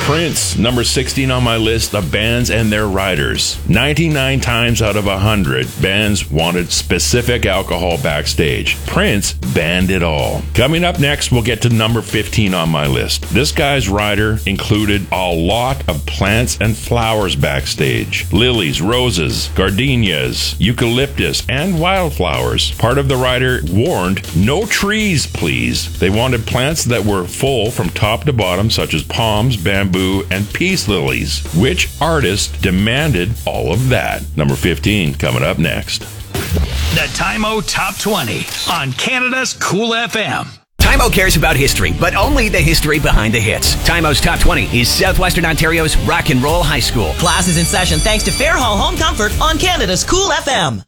Prince, number 16 on my list of bands and their riders. 99 times out of 100, bands wanted specific alcohol backstage. Prince banned it all. Coming up next, we'll get to number 15 on my list. This guy's rider included a lot of plants and flowers backstage. Lilies, roses, gardenias, eucalyptus, and wildflowers. Part of the rider warned, no trees, please. They wanted plants that were full from top to bottom, such as palms, bamboo, and peace lilies. Which artist demanded all of that? Number 15 coming up next. The Time-O Top 20 on Canada's Cool FM. Time-O cares about history, but only the history behind the hits. Time-O's Top 20 is Southwestern Ontario's Rock and Roll High School. Class is in session thanks to Fairhall Home Comfort on Canada's Cool FM.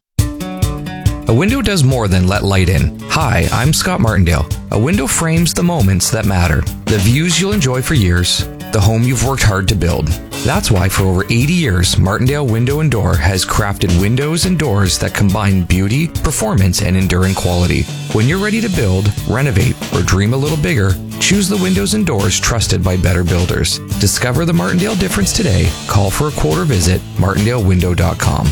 A window does more than let light in. Hi, I'm Scott Martindale. A window frames the moments that matter. The views you'll enjoy for years. The home you've worked hard to build. That's why for over 80 years, Martindale Window & Door has crafted windows and doors that combine beauty, performance, and enduring quality. When you're ready to build, renovate, or dream a little bigger, choose the windows and doors trusted by better builders. Discover the Martindale difference today. Call for a quote or visit martindalewindow.com.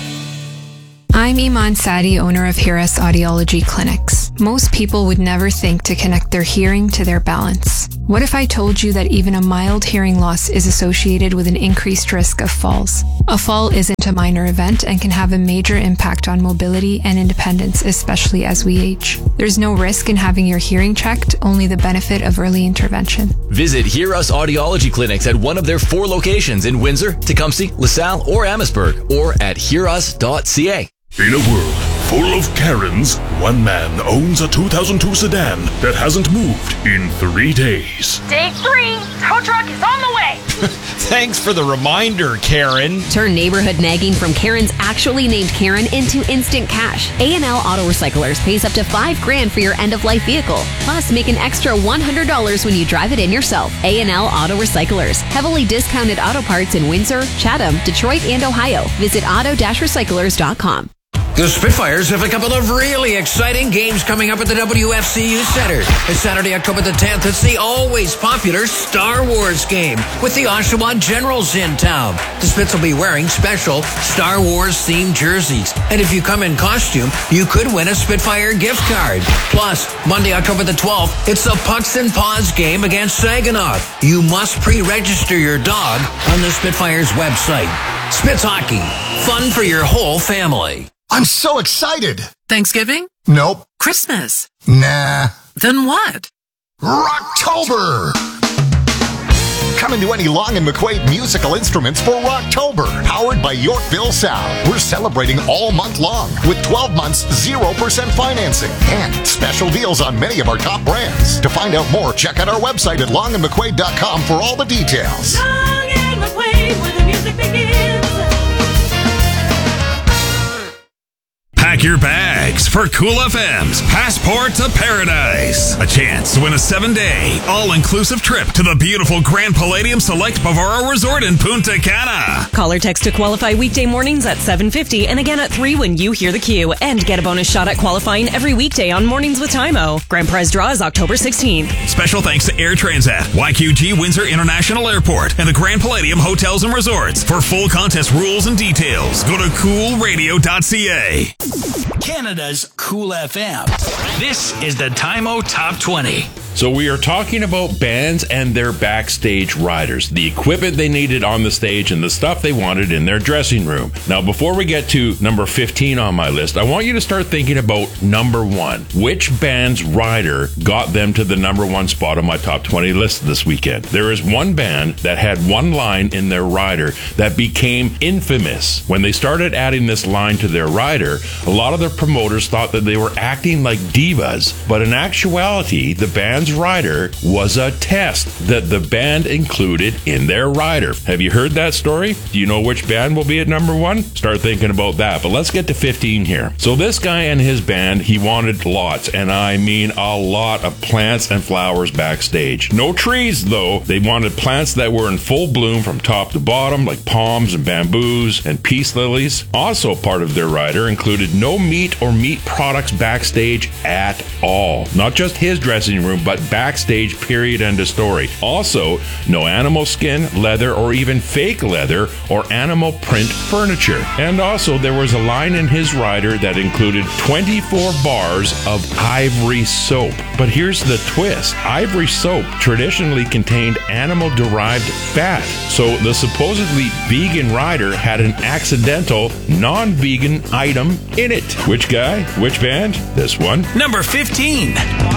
I'm Iman Sadi, owner of Hiras Audiology Clinics. Most people would never think to connect their hearing to their balance. What if I told you that even a mild hearing loss is associated with an increased risk of falls? A fall isn't a minor event and can have a major impact on mobility and independence, especially as we age. There's no risk in having your hearing checked, only the benefit of early intervention. Visit Hiras Audiology Clinics at one of their 4 locations in Windsor, Tecumseh, LaSalle, or Amherstburg, or at hiras.ca. In a world full of Karens, one man owns a 2002 sedan that hasn't moved in 3 days. Day 3, tow truck is on the way. Thanks for the reminder, Karen. Turn neighborhood nagging from Karen's actually named Karen into instant cash. A&L Auto Recyclers pays up to $5,000 for your end-of-life vehicle. Plus, make an extra $100 when you drive it in yourself. A&L Auto Recyclers. Heavily discounted auto parts in Windsor, Chatham, Detroit, and Ohio. Visit auto-recyclers.com. The Spitfires have a couple of really exciting games coming up at the WFCU Center. It's Saturday, October the 10th. It's the always popular Star Wars game with the Oshawa Generals in town. The Spits will be wearing special Star Wars themed jerseys. And if you come in costume, you could win a Spitfire gift card. Plus, Monday, October the 12th, it's the Pucks and Paws game against Saginaw. You must pre-register your dog on the Spitfires website. Spits Hockey. Fun for your whole family. I'm so excited. Thanksgiving? Nope. Christmas? Nah. Then what? Rocktober! Coming to any Long and McQuaid musical instruments for Rocktober, powered by Yorkville Sound. We're celebrating all month long with 12 months 0% financing and special deals on many of our top brands. To find out more, check out our website at longandmcquaid.com for all the details. Long and McQuaid, where the music begins. Pack your bags for Cool FM's Passport to Paradise. A chance to win a 7-day, all-inclusive trip to the beautiful Grand Palladium Select Bavaro Resort in Punta Cana. Call or text to qualify weekday mornings at 7:50 and again at 3 when you hear the cue. And get a bonus shot at qualifying every weekday on Mornings with Time-O. Grand prize draw is October 16th. Special thanks to Air Transat, YQG Windsor International Airport, and the Grand Palladium Hotels and Resorts. For full contest rules and details, go to coolradio.ca. Canada's Cool FM. This is the Time-O Top 20. So we are talking about bands and their backstage riders, the equipment they needed on the stage and the stuff they wanted in their dressing room. Now, before we get to number 15 on my list, I want you to start thinking about number 1. Which band's rider got them to the number 1 spot on my top 20 list this weekend? There is one band that had one line in their rider that became infamous. When they started adding this line to their rider, a lot of their promoters thought that they were acting like divas, but in actuality, the band's rider was a test that the band included in their rider. Have you heard that story? Do you know which band will be at number 1? Start thinking about that. But let's get to 15 here. So this guy and his band, he wanted lots, and I mean a lot of plants and flowers backstage. No trees though. They wanted plants that were in full bloom from top to bottom, like palms and bamboos and peace lilies. Also part of their rider included no meat or meat products backstage at all. Not just his dressing room, but but backstage, period, end of story. Also, no animal skin, leather, or even fake leather or animal print furniture. And also, there was a line in his rider that included 24 bars of ivory soap. But here's the twist. Ivory soap traditionally contained animal-derived fat. So the supposedly vegan rider had an accidental, non-vegan item in it. Which guy? Which band? This one. Number 15.